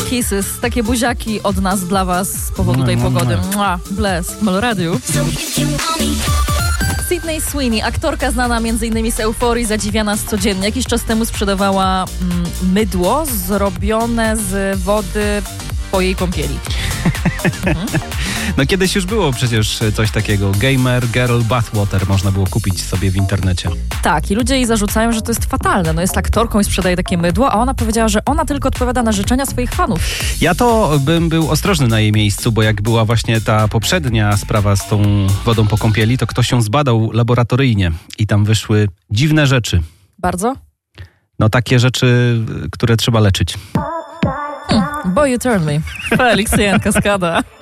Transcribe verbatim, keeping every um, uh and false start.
kisses, takie buziaki od nas dla was z powodu tej pogody. Mua, bless, Molo Radio. Sydney Sweeney, aktorka znana m.in. z Euforii, zadziwiana z Codziennie. Jakiś czas temu sprzedawała mm, mydło zrobione z wody po jej kąpieli. Mhm. No kiedyś już było przecież coś takiego. Gamer Girl Bathwater można było kupić sobie w internecie. Tak, i ludzie jej zarzucają, że to jest fatalne. No jest aktorką i sprzedaje takie mydło, a ona powiedziała, że ona tylko odpowiada na życzenia swoich fanów. Ja to bym był ostrożny na jej miejscu, bo jak była właśnie ta poprzednia sprawa z tą wodą po kąpieli, to ktoś ją zbadał laboratoryjnie i tam wyszły dziwne rzeczy. Bardzo? No takie rzeczy, które trzeba leczyć. Hmm, Boy You Turn Me. Felix Jan Kaskada.